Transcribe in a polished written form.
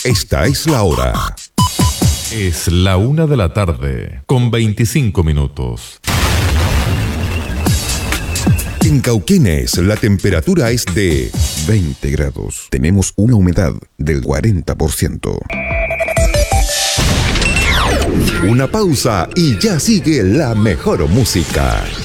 Esta es la hora. Es la 1:00 con 25 minutos. En Cauquenes la temperatura es de 20 grados. Tenemos una humedad del 40%. Una pausa y ya sigue la mejor música.